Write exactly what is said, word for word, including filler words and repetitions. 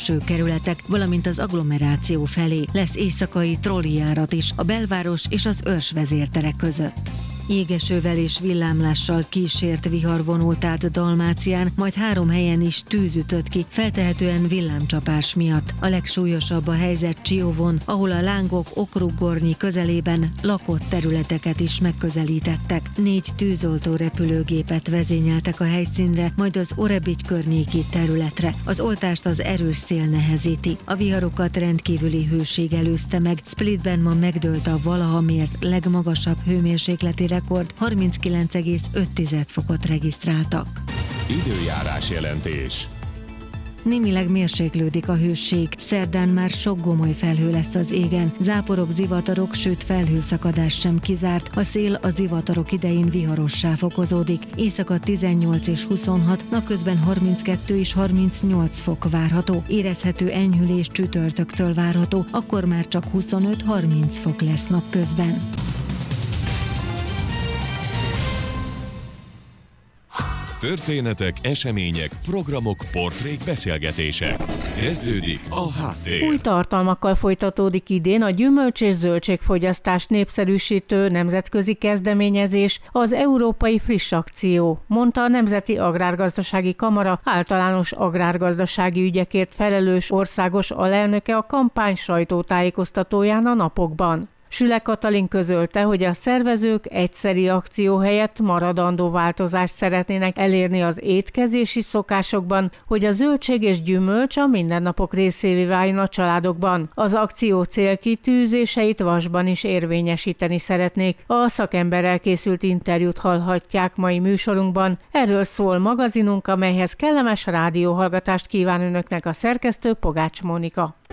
belső kerületek, valamint az agglomeráció felé. Lesz éjszakai trollijárat is a belváros és az Örs vezértere között. Jégesővel és villámlással kísért vihar vonult át Dalmácián, majd három helyen is tűz ütött ki, feltehetően villámcsapás miatt. A legsúlyosabb a helyzet Csiovon, ahol a lángok Okrug-Gornyi közelében lakott területeket is megközelítettek. Négy tűzoltó repülőgépet vezényeltek a helyszínre, majd az Orebigy környéki területre. Az oltást az erős szél nehezíti. A viharokat rendkívüli hőség előzte meg. Splitben ma megdőlt a valaha mért legmagasabb hőmérsékleti rekord, harminckilenc egész öt fokot regisztráltak. Időjárás jelentés. Némileg mérséklődik a hőség, szerdán már sok gomoly felhő lesz az égen, záporok, zivatarok, sőt felhőszakadás sem kizárt, a szél a zivatarok idején viharossá fokozódik, éjszaka tizennyolc és huszonhat, napközben harminckettő és harmincnyolc fok várható, érezhető enyhülés csütörtöktől várható, akkor már csak huszonöt-harminc fok lesz napközben. Történetek, események, programok, portrék, beszélgetések. Kezdődik a Háttér. Új tartalmakkal folytatódik idén a gyümölcs- és zöldségfogyasztást népszerűsítő nemzetközi kezdeményezés, az Európai Friss Akció, mondta a Nemzeti Agrárgazdasági Kamara általános agrárgazdasági ügyekért felelős országos alelnöke a kampány sajtótájékoztatóján a napokban. Süle Katalin közölte, hogy a szervezők egyszeri akció helyett maradandó változást szeretnének elérni az étkezési szokásokban, hogy a zöldség és gyümölcs a mindennapok részévé váljon a családokban. Az akció célkitűzéseit Vasban is érvényesíteni szeretnék. A szakemberrel készült interjút hallhatják mai műsorunkban. Erről szól magazinunk, amelyhez kellemes rádióhallgatást kíván önöknek a szerkesztő Pogács Mónika.